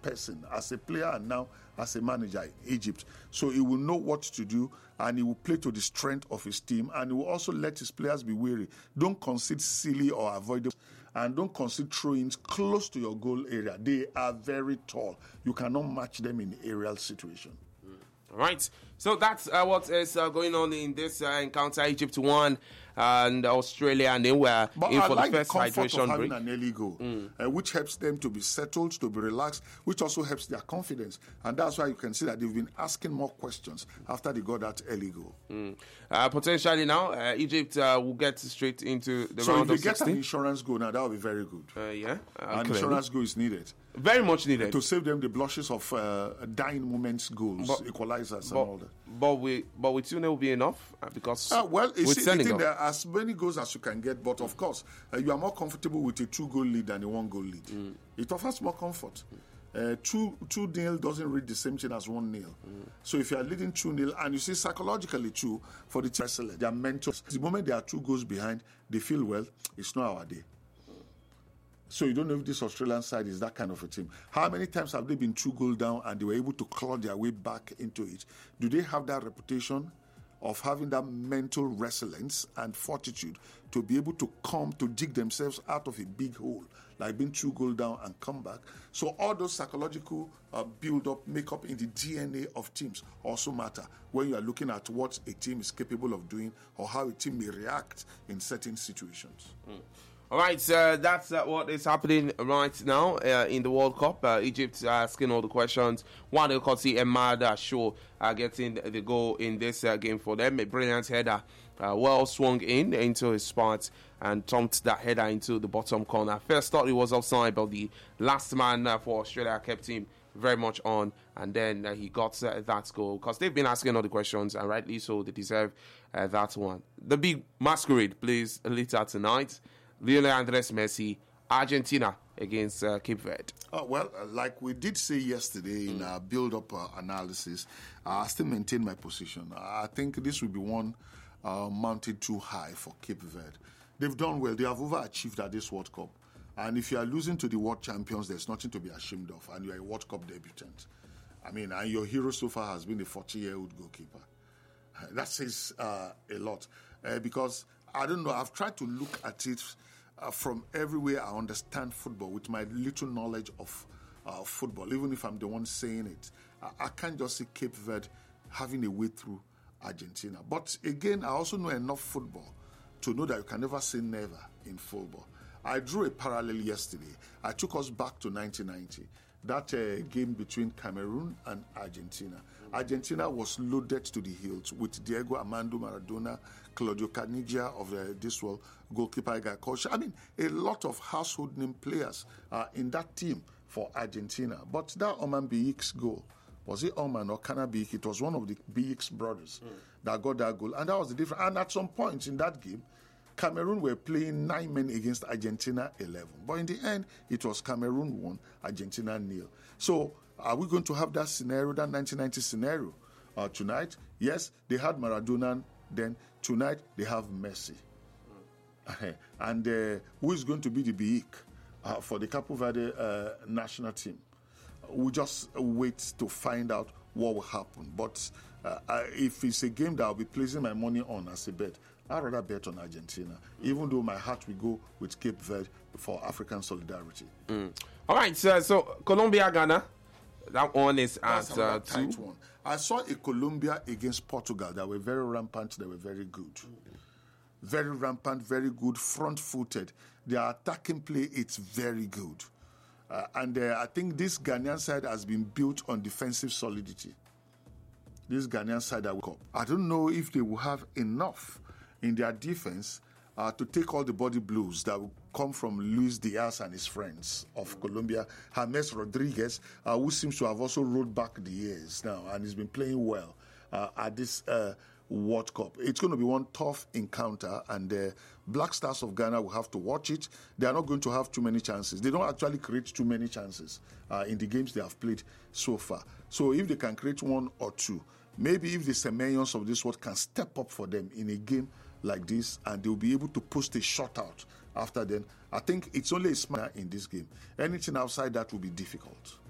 person as a player and now as a manager in Egypt. So he will know what to do, and he will play to the strength of his team, and he will also let his players be wary. Don't concede silly or avoidable, and don't concede throw-ins close to your goal area. They are very tall. You cannot match them in aerial situation. Right. So that's what is going on in this encounter. Egypt won and Australia, and then we're in for the first hydration break. An early goal, which helps them to be settled, to be relaxed, which also helps their confidence. And that's why you can see that they've been asking more questions after they got that early goal. Potentially now, Egypt will get straight into the round of 16. So if they get an insurance goal now, that will be very good. An insurance goal is needed. Very much needed. To save them the blushes of dying moments goals, equalizers and all that. But with 2-0 will be enough? Because with Senegal, there are as many goals as you can get, but of course, you are more comfortable with a 2-goal lead than a 1-goal lead. It offers more comfort. 2-0 doesn't read the same thing as 1-0. So if you are leading 2-0, and you see psychologically too, for the team, their mentors, the moment they are 2 goals behind, they feel, well, it's not our day. So you don't know if this Australian side is that kind of a team. How many times have they been 2 goals down and they were able to claw their way back into it? Do they have that reputation of having that mental resilience and fortitude to be able to come to dig themselves out of a big hole, like being 2 goals down and come back? So all those psychological build-up, make-up in the DNA of teams also matter when you are looking at what a team is capable of doing or how a team may react in certain situations. All right, that's what is happening right now in the World Cup. Egypt asking all the questions. One, you can see Emada Shaw getting the goal in this game for them. A brilliant header, well swung into his spot and thumped that header into the bottom corner. First thought it was offside, but the last man for Australia kept him very much on, and then he got that goal because they've been asking all the questions, and rightly so, they deserve that one. The big masquerade plays later tonight. Lionel Andres Messi, Argentina against Cape Verde. Like we did say yesterday in our build-up analysis, I still maintain my position. I think this will be one mounted too high for Cape Verde. They've done well. They have overachieved at this World Cup. And if you are losing to the world champions, there's nothing to be ashamed of. And you are a World Cup debutant. I mean, and your hero so far has been a 40-year-old goalkeeper. That says a lot. Because, I don't know, I've tried to look at it from everywhere I understand football with my little knowledge of football, even if I'm the one saying it. I can't just see Cape Verde having a way through Argentina. But again, I also know enough football to know that you can never say never in football. I drew a parallel yesterday. I took us back to 1990. That game between Cameroon and Argentina. Argentina was loaded to the hills with Diego Armando Maradona, Claudio Caniggia of this world, goalkeeper guy coach. I mean, a lot of household name players in that team for Argentina. But that Oman Biyik's goal, was it Oman or Kana Biyik? It was one of the Biyik's brothers that got that goal. And that was the difference. And at some point in that game, Cameroon were playing 9 men against Argentina 11. But in the end, it was Cameroon 1, Argentina 0. So are we going to have that scenario, that 1990 scenario tonight? Yes, they had Maradona. Then tonight, they have Messi. And who is going to be the Biyik for the Cape Verde national team? We'll just wait to find out what will happen. But if it's a game that I'll be placing my money on as a bet, I'd rather bet on Argentina, even though my heart will go with Cape Verde for African solidarity. All right, so Colombia, Ghana, that one is at 2. One. I saw a Colombia against Portugal that were very rampant, they were very good. Very rampant, very good, front-footed. Their attacking play, it's very good. And I think this Ghanaian side has been built on defensive solidity. This Ghanaian side that will come. I don't know if they will have enough in their defense to take all the body blows that will come from Luis Diaz and his friends of Colombia. James Rodriguez, who seems to have also rolled back the years now and he's been playing well at this World Cup. It's going to be one tough encounter, and the Black Stars of Ghana will have to watch it. They are not going to have too many chances. They don't actually create too many chances in the games they have played so far. So if they can create 1 or 2, maybe if the Semenyons of this world can step up for them in a game like this, and they'll be able to post a shutout after then, I think it's only a smart in this game. Anything outside that will be difficult.